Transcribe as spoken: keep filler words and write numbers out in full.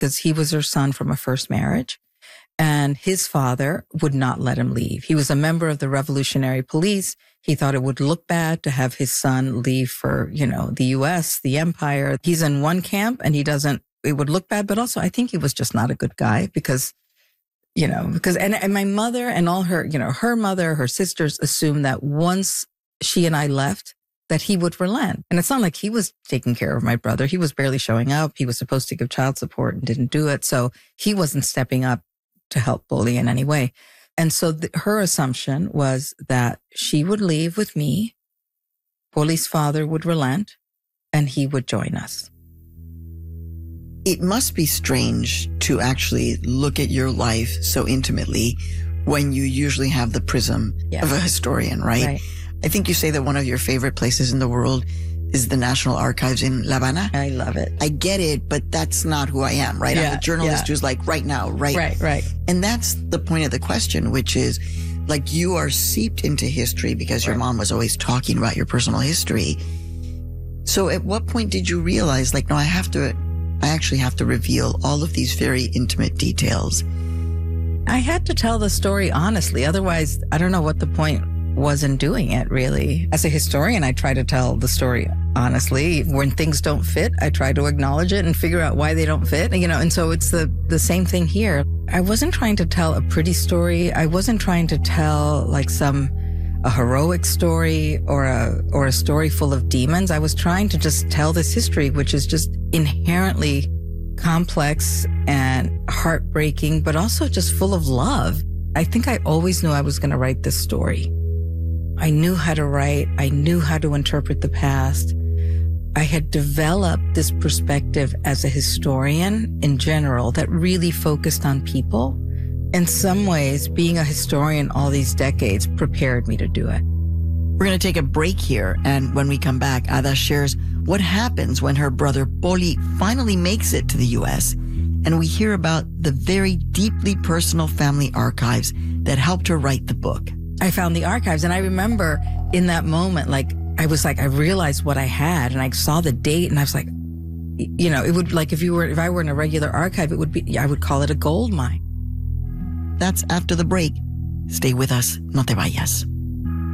because he was her son from a first marriage. And his father would not let him leave. He was a member of the Revolutionary Police. He thought it would look bad to have his son leave for, you know, the U S, the empire. He's in one camp and he doesn't, it would look bad. But also I think he was just not a good guy because, you know, because, and, and my mother and all her, you know, her mother, her sisters assumed that once she and I left, that he would relent. And it's not like he was taking care of my brother. He was barely showing up. He was supposed to give child support and didn't do it. So he wasn't stepping up to help Poli in any way. And so the, her assumption was that she would leave with me, Poli's father would relent, and he would join us. It must be strange to actually look at your life so intimately when you usually have the prism yeah. of a historian, right? right? I think you say that one of your favorite places in the world is the National Archives in La Habana. I love it. I get it, but that's not who I am, right? Yeah, I'm a journalist yeah. who's like, right now, right? Right, right. And that's the point of the question, which is like you are seeped into history because your right. mom was always talking about your personal history. So at what point did you realize, like, no, I have to, I actually have to reveal all of these very intimate details? I had to tell the story honestly. Otherwise, I don't know what the point was in doing it, really. As a historian, I try to tell the story honestly. When things don't fit, I try to acknowledge it and figure out why they don't fit, you know, and so it's the, the same thing here. I wasn't trying to tell a pretty story. I wasn't trying to tell like some, a heroic story or a, or a story full of demons. I was trying to just tell this history, which is just inherently complex and heartbreaking, but also just full of love. I think I always knew I was going to write this story. I knew how to write. I knew how to interpret the past. I had developed this perspective as a historian in general that really focused on people. In some ways, being a historian all these decades prepared me to do it. We're going to take a break here. And when we come back, Ada shares what happens when her brother Poli finally makes it to the U S. And we hear about the very deeply personal family archives that helped her write the book. I found the archives, and I remember in that moment, like, I was like, I realized what I had, and I saw the date, and I was like, you know, it would, like, if you were, if I were in a regular archive, it would be, I would call it a gold mine. That's after the break. Stay with us. No te vayas.